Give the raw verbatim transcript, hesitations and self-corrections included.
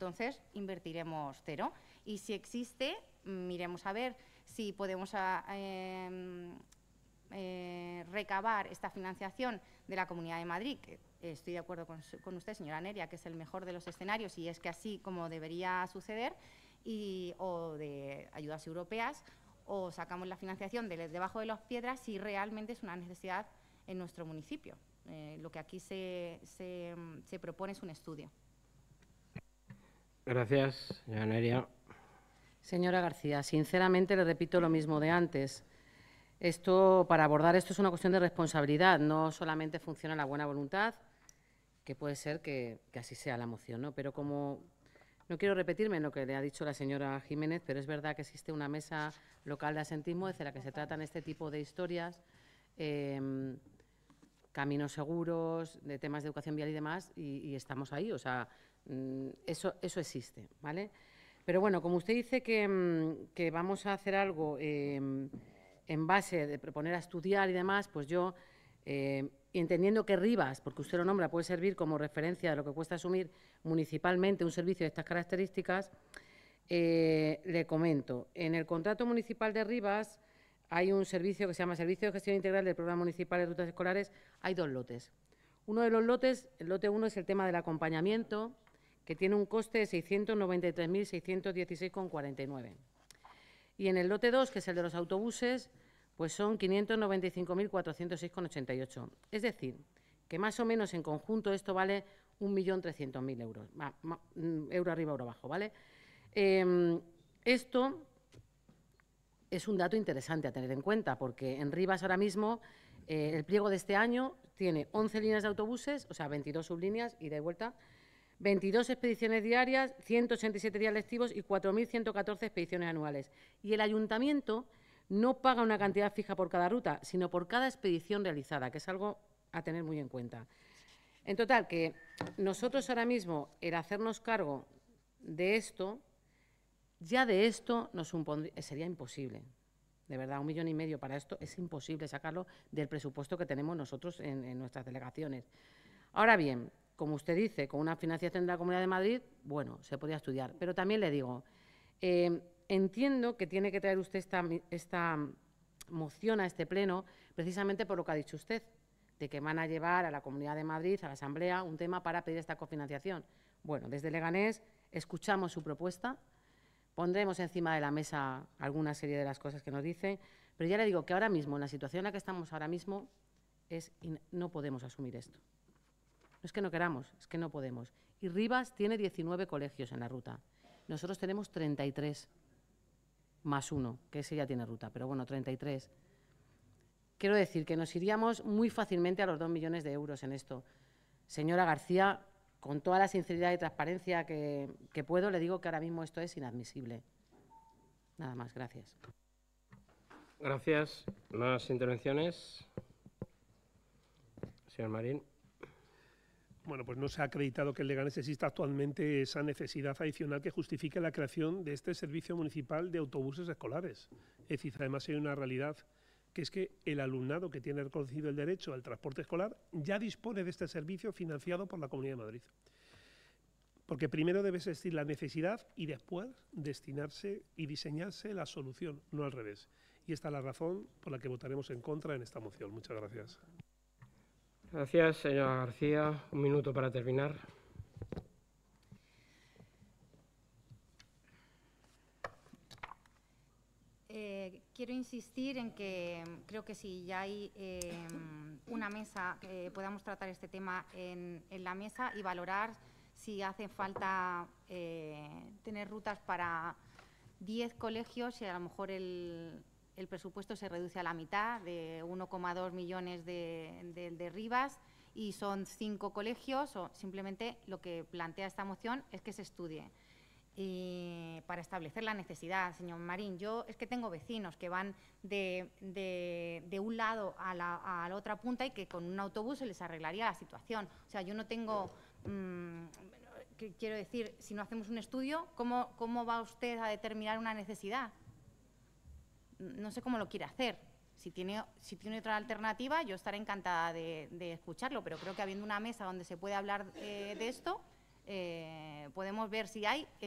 entonces invertiremos cero. Y si existe, miremos a ver si podemos a, eh, eh, recabar esta financiación de la Comunidad de Madrid, que estoy de acuerdo con, con usted, señora Neria, que es el mejor de los escenarios y es que así como debería suceder, y, o de ayudas europeas, o sacamos la financiación de debajo de las piedras si realmente es una necesidad en nuestro municipio. Eh, lo que aquí se, se, se propone es un estudio. Gracias, señora Neria. Señora García, sinceramente le repito lo mismo de antes. Esto, para abordar esto es una cuestión de responsabilidad, no solamente funciona la buena voluntad, que puede ser que, que así sea la moción, ¿no? Pero como no quiero repetirme en lo que le ha dicho la señora Jiménez, pero es verdad que existe una mesa local de asentismo desde la que se tratan este tipo de historias, eh, caminos seguros, de temas de educación vial y demás, y, y estamos ahí, o sea, eso, eso existe, ¿vale? Pero bueno, como usted dice que, que vamos a hacer algo eh, en base de proponer a estudiar y demás, pues yo, eh, entendiendo que Rivas, porque usted lo nombra, puede servir como referencia de lo que cuesta asumir municipalmente un servicio de estas características, eh, le comento. En el contrato municipal de Rivas hay un servicio que se llama Servicio de Gestión Integral del Programa Municipal de Rutas Escolares. Hay dos lotes. Uno de los lotes, el lote uno, es el tema del acompañamiento, que tiene un coste de seiscientos noventa y tres mil seiscientos dieciséis con cuarenta y nueve. Y en el lote dos, que es el de los autobuses, pues son quinientos noventa y cinco mil cuatrocientos seis con ochenta y ocho. Es decir, que más o menos en conjunto esto vale un millón trescientos mil euros, va, ma, euro arriba, euro abajo, ¿vale? Eh, esto es un dato interesante a tener en cuenta, porque en Rivas ahora mismo eh, el pliego de este año tiene once líneas de autobuses, o sea, veintidós sublíneas, ida y vuelta, veintidós expediciones diarias, ciento ochenta y siete días lectivos y cuatro mil ciento catorce expediciones anuales. Y el ayuntamiento no paga una cantidad fija por cada ruta, sino por cada expedición realizada, que es algo a tener muy en cuenta. En total, que nosotros ahora mismo, el hacernos cargo de esto, ya de esto nos supondría, sería imposible. De verdad, un millón y medio para esto es imposible sacarlo del presupuesto que tenemos nosotros en, en nuestras delegaciones. Ahora bien, como usted dice, con una financiación de la Comunidad de Madrid, bueno, se podría estudiar. Pero también le digo, eh, entiendo que tiene que traer usted esta, esta moción a este pleno precisamente por lo que ha dicho usted, de que van a llevar a la Comunidad de Madrid, a la Asamblea, un tema para pedir esta cofinanciación. Bueno, desde Leganés escuchamos su propuesta, pondremos encima de la mesa alguna serie de las cosas que nos dicen, pero ya le digo que ahora mismo, en la situación en la que estamos ahora mismo, es no podemos asumir esto. No es que no queramos, es que no podemos. Y Rivas tiene diecinueve colegios en la ruta. Nosotros tenemos treinta y tres, más uno, que ese ya tiene ruta, pero bueno, treinta y tres. Quiero decir que nos iríamos muy fácilmente a los dos millones de euros en esto. Señora García, con toda la sinceridad y transparencia que, que puedo, le digo que ahora mismo esto es inadmisible. Nada más, gracias. Gracias. ¿Más intervenciones? Señor Marín. Bueno, pues no se ha acreditado que en Leganés exista actualmente esa necesidad adicional que justifique la creación de este servicio municipal de autobuses escolares. Es decir, además hay una realidad, que es que el alumnado que tiene reconocido el derecho al transporte escolar ya dispone de este servicio financiado por la Comunidad de Madrid. Porque primero debe existir la necesidad y después destinarse y diseñarse la solución, no al revés. Y esta es la razón por la que votaremos en contra en esta moción. Muchas gracias. Gracias, señora García. Un minuto para terminar. Eh, quiero insistir en que creo que si ya hay eh, una mesa que podamos tratar este tema en, en la mesa y valorar si hace falta eh, tener rutas para diez colegios y a lo mejor el, el presupuesto se reduce a la mitad, de uno coma dos millones de, de, de Rivas, y son cinco colegios, o simplemente lo que plantea esta moción es que se estudie. Y para establecer la necesidad, señor Marín, yo es que tengo vecinos que van de, de, de un lado a la, a la otra punta y que con un autobús se les arreglaría la situación. O sea, yo no tengo, mmm, que, quiero decir, si no hacemos un estudio, ¿cómo, ¿cómo va usted a determinar una necesidad? No sé cómo lo quiere hacer. Si tiene, si tiene otra alternativa, yo estaré encantada de, de escucharlo, pero creo que habiendo una mesa donde se puede hablar eh, de esto, eh, podemos ver si hay